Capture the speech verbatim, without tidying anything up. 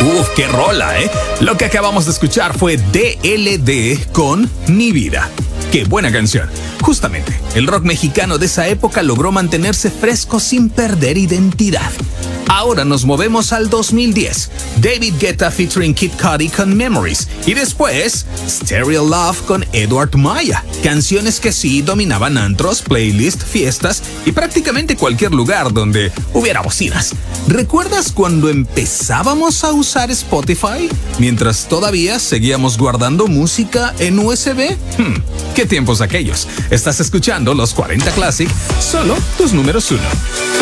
Uf, qué rola, ¿eh? Lo que acabamos de escuchar fue D L D con Mi Vida. ¡Qué buena canción! Justamente, el rock mexicano de esa época logró mantenerse fresco sin perder identidad. Ahora nos movemos al dos mil diez. David Guetta featuring Kid Cudi con Memories. Y después, Stereo Love con Edward Maya. Canciones que sí dominaban antros, playlists, fiestas y prácticamente cualquier lugar donde hubiera bocinas. ¿Recuerdas cuando empezábamos a usar Spotify? Mientras todavía seguíamos guardando música en U S B. Hmm, ¿qué tiempos aquellos? Estás escuchando los cuarenta Classic, solo tus números uno.